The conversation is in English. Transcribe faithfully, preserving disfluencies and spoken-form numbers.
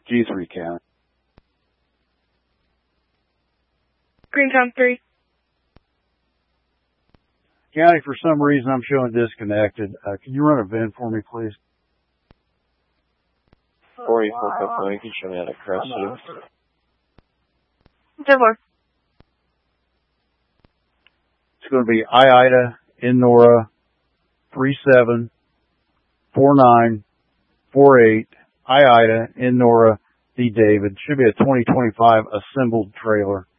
G three County. Greentown three. County, for some reason I'm showing disconnected. Uh, can you run a V I N for me, please? four eight four Papa, you can show me how to cross it. ten four. It's going to be I Ida in Nora three seven four nine four eight I Ida in Nora D David. Should be a twenty twenty-five assembled trailer.